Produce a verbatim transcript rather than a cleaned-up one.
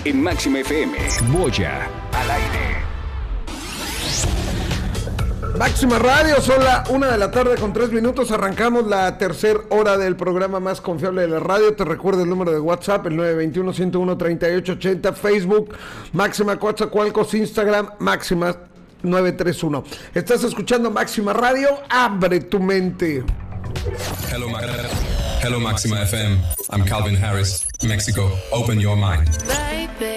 en Máxima F M. Moya al aire. Máxima Radio, son la una de la tarde con tres minutos. Arrancamos la tercera hora del programa más confiable de la radio. Te recuerdo el número de WhatsApp, el nueve dos uno, uno cero uno, tres ocho ocho cero, Facebook, Máxima Coatzacoalcos, Instagram, Máxima nueve tres uno. Estás escuchando Máxima Radio, abre tu mente. Hello, Ma- Hello Máxima F M. I'm Calvin Harris, Mexico. Open your mind.